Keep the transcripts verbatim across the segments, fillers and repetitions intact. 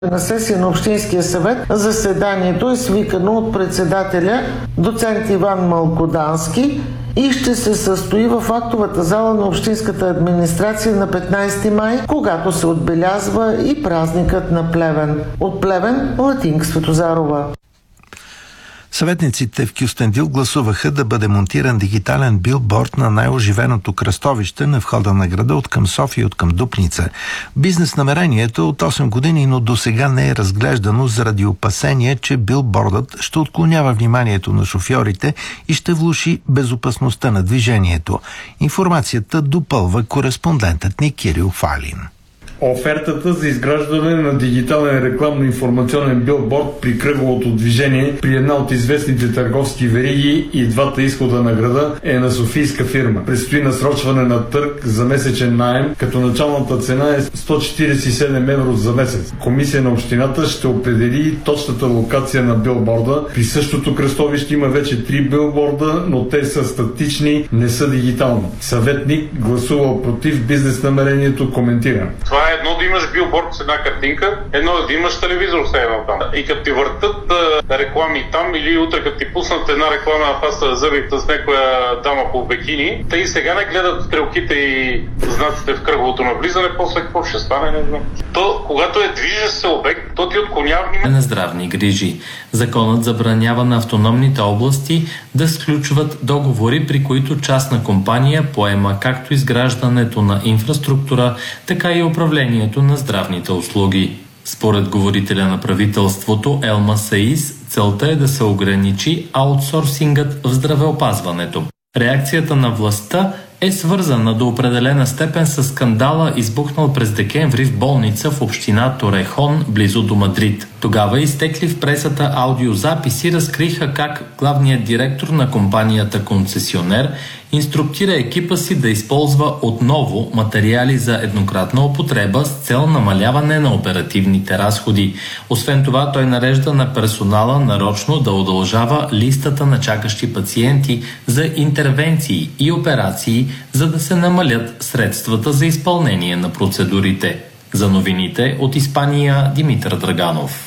На сесия на Общинския съвет заседанието е свикано от председателя доцент Иван Малкодански и ще се състои в актовата зала на Общинската администрация на петнайсети май, когато се отбелязва и празникът на Плевен. От Плевен, Латинка Светозарова. Съветниците в Кюстендил гласуваха да бъде монтиран дигитален билборд на най-оживеното кръстовище на входа на града от към София и от към Дупница. Бизнес намерението е от осем години, но до сега не е разглеждано заради опасение, че билбордът ще отклонява вниманието на шофьорите и ще влоши безопасността на движението. Информацията допълва кореспондентът ни Кирил Фалин. Офертата за изграждане на дигитален рекламно-информационен билборд при кръговото движение при една от известните търговски вериги и двата изхода на града е на софийска фирма. Предстои насрочване на търг за месечен наем, като началната цена е сто четирийсет и седем евро за месец. Комисия на общината ще определи точната локация на билборда. При същото кръстовище има вече три билборда, но те са статични, не са дигитални. Съветник гласува против бизнес намерението, коментира. Това е едно да имаш билборд с една картинка, едно да имаш телевизор с едно там. И като ти въртат а, реклами там, или утре като ти пуснат една реклама на паста за зъбите с някоя дама по бикини, те и сега не гледат стрелките и знаците в кръговото навлизане, после какво ще стане, не знам. То, когато е движещ се обект, то ти отклонява внимание на здравни грижи. Законът забранява на автономните области да сключват договори, при които частна компания поема както изграждането на инфраструктура, така и управлението на здравните услуги. Според говорителя на правителството Елма Саис, целта е да се ограничи аутсорсингът в здравеопазването. Реакцията на властта е свързана до определена степен с скандала, избухнал през декември в болница в община Торехон, близо до Мадрид. Тогава изтекли в пресата аудиозаписи разкриха как главният директор на компанията концесионер инструктира екипа си да използва отново материали за еднократна употреба с цел намаляване на оперативните разходи. Освен това, той нарежда на персонала нарочно да удължава листата на чакащи пациенти за интервенции и операции, за да се намалят средствата за изпълнение на процедурите. За новините от Испания, Димитър Драганов.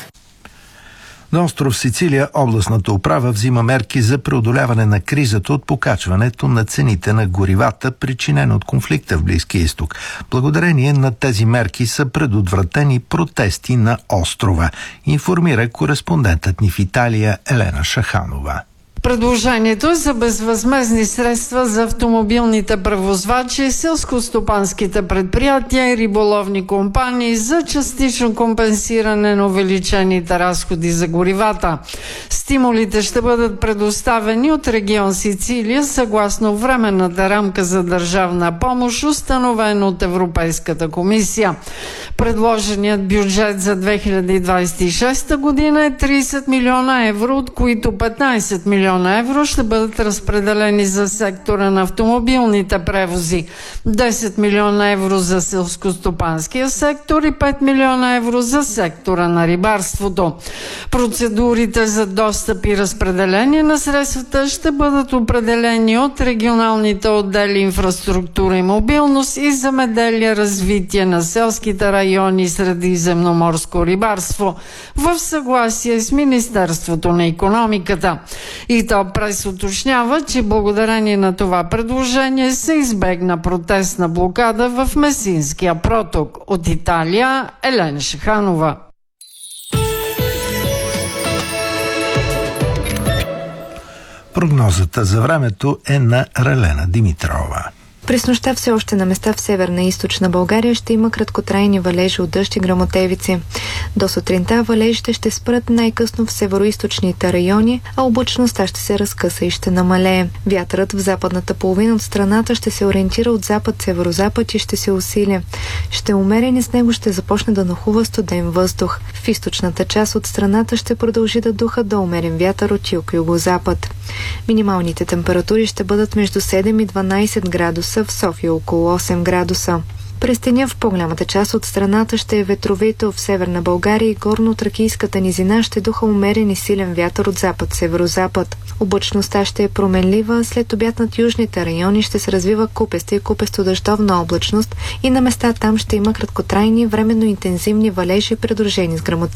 На остров Сицилия областната управа взима мерки за преодоляване на кризата от покачването на цените на горивата, причинено от конфликта в Близкия изток. Благодарение на тези мерки са предотвратени протести на острова, информира кореспондентът ни в Италия Елена Шаханова. Предложението е за безвъзмездни средства за автомобилните превозвачи, селскостопанските предприятия и риболовни компании за частично компенсиране на увеличените разходи за горивата. Стимулите ще бъдат предоставени от регион Сицилия съгласно временната рамка за държавна помощ, установена от Европейската комисия. Предложеният бюджет за две хиляди двадесет и шеста година е тридесет милиона евро, от които петнайсет милиона евро ще бъдат разпределени за сектора на автомобилните превози, десет милиона евро за селскостопанския сектор и пет милиона евро за сектора на рибарството. Процедурите за достъп и разпределение на средствата ще бъдат определени от регионалните отдели инфраструктура и мобилност и земеделие, развитие на селските райони и средиземноморско рибарство в съгласие с Министерството на икономиката. И то прес уточнява, че благодарение на това предложение се избегна протестна блокада в Месинския проток. От Италия Елена Шаханова. Прогнозата за времето е на Ралена Димитрова. През нощта все още на места в северна и източна България ще има краткотрайни валежи от дъжд и гръмотевици. До сутринта валежите ще спрат най-късно в североизточните райони, а облачността ще се разкъса и ще намалее. Вятърът в западната половина от страната ще се ориентира от запад-северозапад и ще се усили. Ще е умерен и с него ще започне да нахува студен въздух. В източната част от страната ще продължи да духа до умерен вятър от юг-югозапад. Минималните температури ще бъдат между седем и дванайсет градуса, в София около осем градуса. През деня в по-голямата част от страната ще е ветровито. В северна България и горно-тракийската низина ще духа умерен и силен вятър от запад-северозапад. Облачността ще е променлива, след обяд над южните райони ще се развива купеста и купесто-дъждовна облачност и на места там ще има краткотрайни временно интензивни валежи, придружени с гръмотевици.